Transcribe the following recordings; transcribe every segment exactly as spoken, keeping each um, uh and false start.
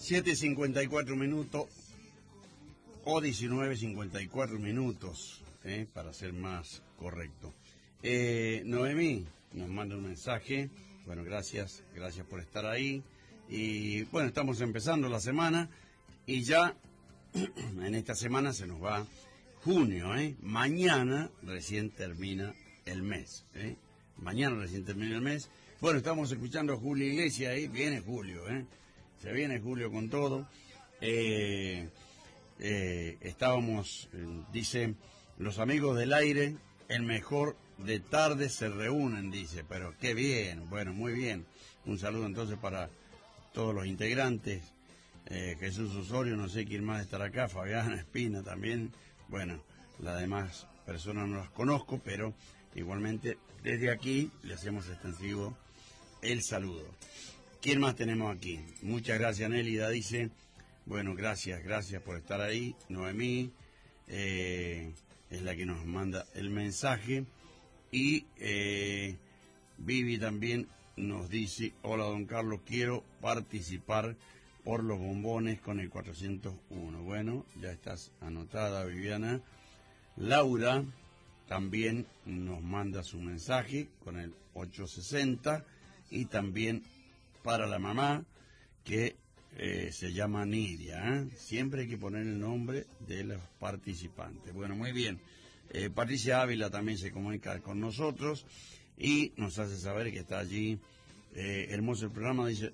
siete cincuenta y cuatro minutos o diecinueve cincuenta y cuatro minutos, eh, para ser más correcto. Eh, Noemí nos manda un mensaje. Bueno, gracias, gracias por estar ahí. Y bueno, estamos empezando la semana y ya en esta semana se nos va junio, ¿eh? Mañana recién termina el mes, ¿eh? Mañana recién termina el mes. Bueno, estamos escuchando a Julio Iglesias ahí. Viene Julio, ¿eh? Se viene Julio con todo. Eh, eh, estábamos, eh, dice, los amigos del aire, el mejor de tarde se reúnen, dice. Pero qué bien, bueno, muy bien. Un saludo entonces para todos los integrantes. Eh, Jesús Osorio, no sé quién más estará acá, Fabiana Espina también. Bueno, las demás personas no las conozco, pero igualmente desde aquí le hacemos extensivo el saludo. ¿Quién más tenemos aquí? Muchas gracias, Nélida, dice. Bueno, gracias, gracias por estar ahí. Noemí eh, es la que nos manda el mensaje. Y eh, Vivi también nos dice, hola don Carlos, quiero participar por los bombones con el cuatrocientos uno. Bueno, ya estás anotada, Viviana. Laura también nos manda su mensaje con el ochocientos sesenta y también para la mamá que eh, se llama Nidia, ¿eh? Siempre hay que poner el nombre de los participantes. Bueno, muy bien. Eh, Patricia Ávila también se comunica con nosotros y nos hace saber que está allí. Eh, hermoso el programa, dice,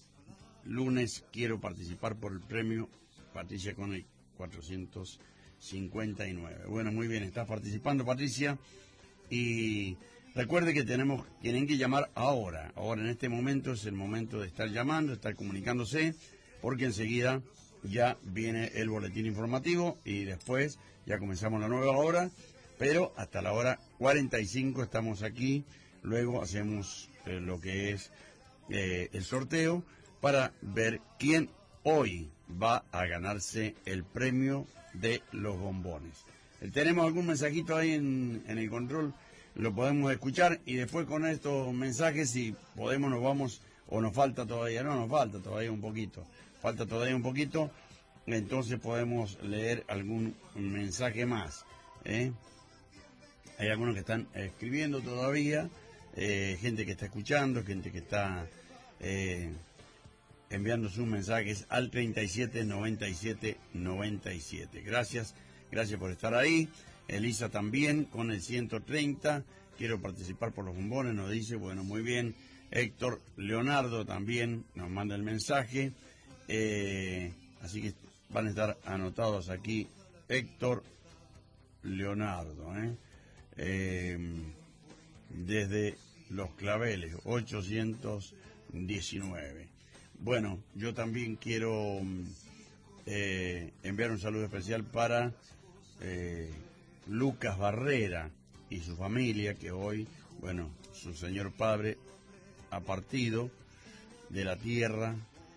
lunes quiero participar por el premio, Patricia con el cuatrocientos cincuenta y nueve. Bueno, muy bien, estás participando, Patricia, y recuerde que tenemos, tienen que llamar ahora, ahora en este momento es el momento de estar llamando, estar comunicándose, porque enseguida ya viene el boletín informativo y después ya comenzamos la nueva hora, pero hasta la hora cuarenta y cinco estamos aquí, luego hacemos eh, lo que es eh, el sorteo para ver quién hoy va a ganarse el premio de los bombones. ¿Tenemos algún mensajito ahí en, en el control? Lo podemos escuchar y después con estos mensajes, si podemos, nos vamos, o nos falta todavía, no, nos falta todavía un poquito, falta todavía un poquito, entonces podemos leer algún mensaje más, ¿eh? Hay algunos que están escribiendo todavía, eh, gente que está escuchando, gente que está eh, enviando sus mensajes al treinta y siete noventa y siete noventa y siete. Gracias, gracias por estar ahí. Elisa también con el ciento treinta, quiero participar por los bombones, nos dice, bueno, muy bien. Héctor Leonardo también nos manda el mensaje, eh, así que van a estar anotados aquí, Héctor Leonardo, ¿eh? Eh, desde Los Claveles, ochocientos diecinueve. Bueno, yo también quiero eh, enviar un saludo especial para eh, Lucas Barrera y su familia, que hoy, bueno, su señor padre ha partido de la tierra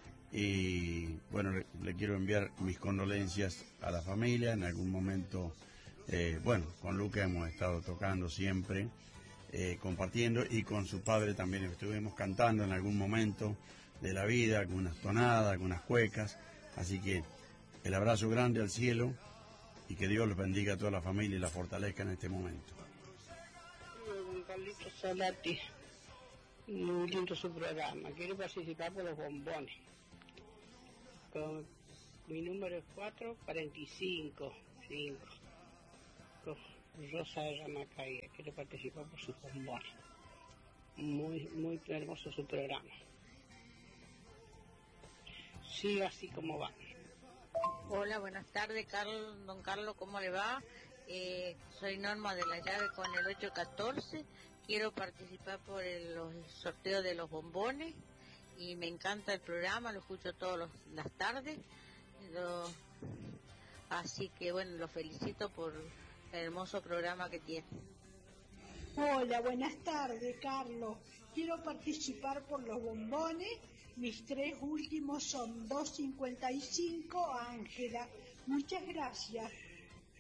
y, bueno, le, le quiero enviar mis condolencias a la familia. En algún momento, eh, bueno, con Lucas hemos estado tocando siempre, eh, compartiendo, y con su padre también estuvimos cantando en algún momento de la vida, algunas tonadas, algunas cuecas, así que el abrazo grande al cielo y que Dios los bendiga a toda la familia y la fortalezca en este momento. Don Carlitos Salati, muy lindo su programa, quiero participar por los bombones, con mi número es cuatro cuarenta y cinco, cinco, Rosa de Ramacaya, quiero participar por sus bombones, muy, muy hermoso su programa. Siga así como va. Hola, buenas tardes, Carlos, don Carlos, ¿cómo le va? Eh, soy Norma de la Llave con el ocho catorce, quiero participar por el los sorteos de los bombones y me encanta el programa, lo escucho todas las tardes, lo, así que bueno, lo felicito por el hermoso programa que tiene. Hola, buenas tardes, Carlos. Quiero participar por los bombones. Mis tres últimos son doscientos cincuenta y cinco, Ángela. Muchas gracias.